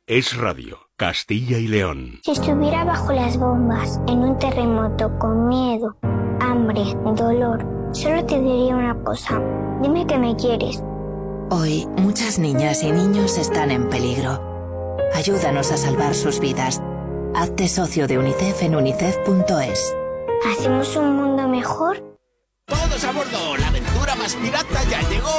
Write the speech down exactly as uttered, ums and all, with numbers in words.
Es Radio, Castilla y León. Si estuviera bajo las bombas, en un terremoto, con miedo, hambre, dolor, solo te diría una cosa. Dime que me quieres. Hoy, muchas niñas y niños están en peligro. Ayúdanos a salvar sus vidas. Hazte socio de UNICEF en unicef punto es. ¿Hacemos un mundo mejor? ¡Todos a bordo! ¡La aventura más pirata ya llegó!